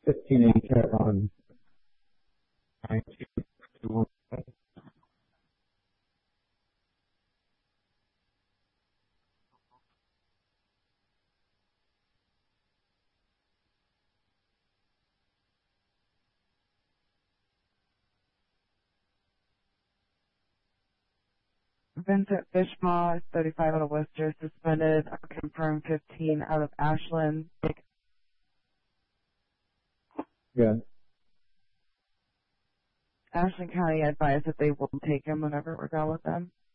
15 ACAT on 1961. Vincent Fishmaw, 35 out of Worcester, suspended. Confirmed 15 out of Ashland. Yeah. Ashland County advised that they will take him whenever we're done with them.